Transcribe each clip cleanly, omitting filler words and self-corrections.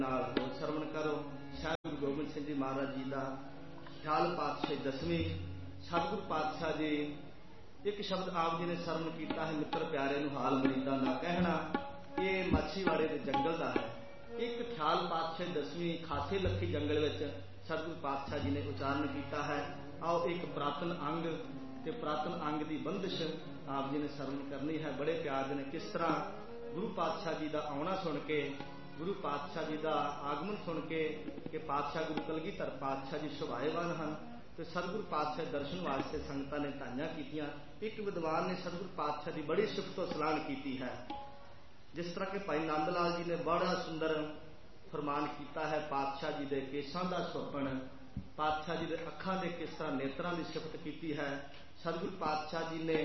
श्रवण करो शाह गुरु गोबिंद सिंह जी महाराज जी का ख्याल पातशाही 10वीं। सतगुरु पातशाह जी एक शब्द आप जी ने श्रवण किया है, मित्र प्यारे हाल मरीदा का कहना, ये माछीवाड़े के जंगल का है। एक ख्याल पातशाही 10वीं खासे लखी जंगल में सतगुरु पातशाह जी ने उचारण किया है। आओ एक पुरातन अंग ते पुरातन अंग की बंदिश आप जी ने श्रवण करनी है। बड़े प्यार ने किस तरह गुरु पातशाह जी का आना सुन के, गुरु पातशाह जी का आगमन सुन के कि पातशाह गुरु कलगीधर पातशाह जी शोभाएवान हैं, तो सतगुरु पातशाह दर्शन वास्ते संगतां ने ताइयां कीतियां। एक विद्वान ने सतगुरु पातशाह की बड़ी सिफतो सलाह की है, जिस तरह के भाई नंद लाल जी ने बड़ा सुंदर फरमान किया है। पातशाह जी के केसां का सुपन, पातशाह जी के अखां के किस तरह नेत्रां की सिफत की है। सतगुरु पातशाह जी ने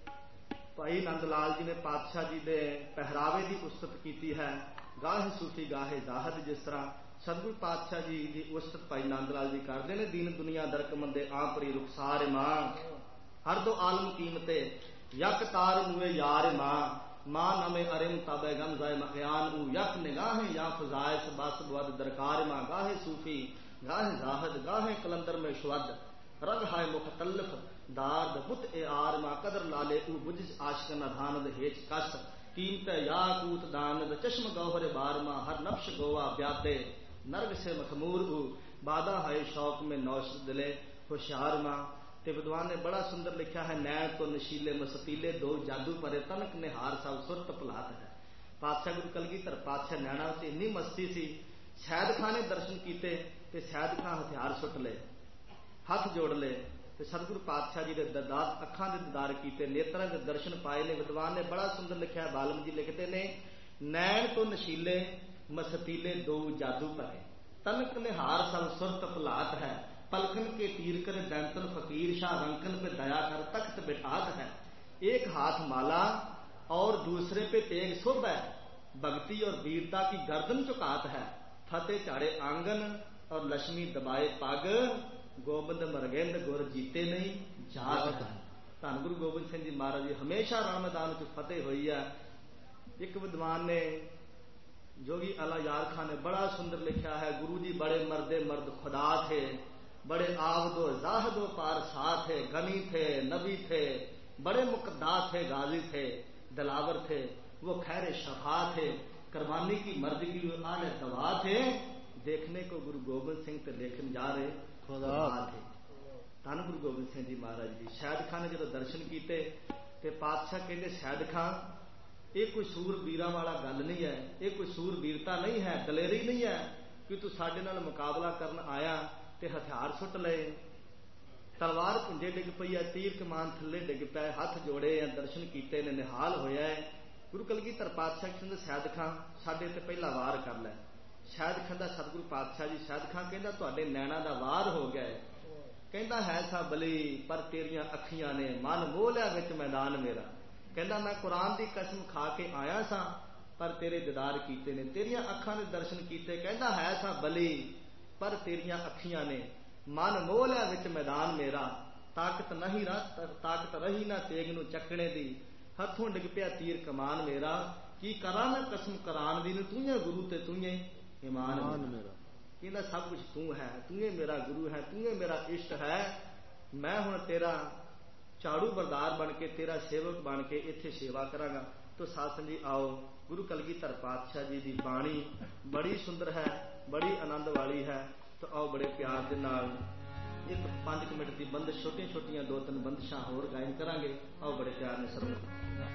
भाई नंद लाल जी ने पातशाह जी के पहरावे की उस्तत की है। गाहे सूफी गाहे जाहद, जिस तरह सतगुरु पातशाह जी की उस्तत भाई नंद लाल जी करते हैं। दीन दुनिया दरक मंदे आपरी रुखसार मां, हर दो आलम कीमते यक तार मुए यार मां, मां नमे अरिम तबे गम जाए मकयान ऊ, यक निगाहें या फजायस बस बुअद दरकार मां। गाहे सूफी गाहे जाहद गाहे कलंदर में शुअद, रग हाय मुखतल्लफ दाद बुत ए आर मां, कदर लाले ऊ बुझ आशिक नधानद हेच कस, कीमत या कूत दानद चश्म गौहर बार मां, हर नफ्श गोवा ब्यादे नर्ग से मखमूर ऊ, बादा हाय शौक में नौश दिले होशियार मां। ते विद्वान ने बड़ा सुंदर लिखा है, नैन तो नशीले मसतीले दो जादू परे तनक निहार सब सुरत भुलात है। पातशाह गुरु कलगीधर पातशाह नैना से इन्नी मस्ती सी, सैयद खां ने दर्शन किए ते सैयद खां हथियार सुट ले, हथ जोड़ ले, तो सतगुरु पातशाह जी के दरदार अखां के दीदार किए, नेत्रां के दर्शन पाए ने। विद्वान ने बड़ा सुंदर लिखा है, बालम जी लिखते ने, नैन तो नशीले मसतीले दो जादू भरे तनक निहार सब सुरत भुलात है, पलखन के तीर कर दैंतन फकीर शाह रंकन पे दया कर तख्त बिठात है। एक हाथ माला और दूसरे पे तेग शोभ है, भक्ति और वीरता की गर्दन झुकात है, फतेह चाड़े आंगन और लक्ष्मी दबाए पग, गोबिंद मरगेंद गुर जीते नहीं जात है। धन गुरु गोबिंद सिंह जी महाराज जी हमेशा रण मैदान च फतेह हुई है। एक विद्वान ने जोगी अला यार खां ने बड़ा सुंदर लिखा है, गुरु जी बड़े मर्दे मर्द खुदा थे, बड़े आबदो जाहदो पार सा थे, गनी थे नबी थे, बड़े मुकद्दा थे गाजी थे, दिलावर थे वो खैर शफा थे, कुर्बानी की मर्दगी आले दवा थे, देखने को गुरु गोबिंद सिंह ते लेखन जा रहे खुदा थे। धन गुरु गोबिंद सिंह जी महाराज जी। सैयद खां ने जो दर्शन किए तो पातशाह कहते, सैयद खां ये कोई सूरबीरा वाला गल नहीं है, ये कोई सूरबीरता नहीं है, दलेरी नहीं है कि तू साडे नाल मुकाबला करन आया ते हथियार सुट ले, तलवार पुंजे डिग पई है, तीर कमान थले डिग पे, हाथ जोड़े हैं, दर्शन किए ने, निहाल होया है। गुरु कलगीधर पातशाह कहते, सैयद खां साडे ते पहला वार कर लै। सैयद कहता, सतगुरु पातशाह जी, सैयद खां कहता तुहाडे नैना दा वार हो गया है। कहता है सा बली पर तेरियां अखियां ने मन मोह लिया विच मैदान मेरा। कहता मैं कुरान की कसम खा के आया सा पर तेरे दीदार कीते ने, तेरियां अखां ने दर्शन कीते। कहता है सा बली पर तेरियां अखियां ने मन मोह लिया विच मैदान मेरा, ताकत रही ना तेग नूं चकने दी, हथों डिग पिया तीर कमान मेरा, की करा मैं कसम कुरान दी, तू है गुरु ते तू है ईमान मेरा। कहता सब कुछ तू है, तू मेरा गुरु है, तू मेरा इष्ट है, मैं हुण तेरा झाड़ू बरदार बन के तेरा सेवक बन के इत्थे सेवा करांगा। तो साथ संगी आओ गुरु कलगीधर पातशाह जी की बाणी बड़ी सुंदर है, बड़ी आनंद वाली है। तो आओ बड़े प्यार के नाल एक 5 मिनट की बंदिश, छोटिया छोटिया 2-3 बंदिशां होर गायन करांगे। आओ बड़े प्यार ने सरवण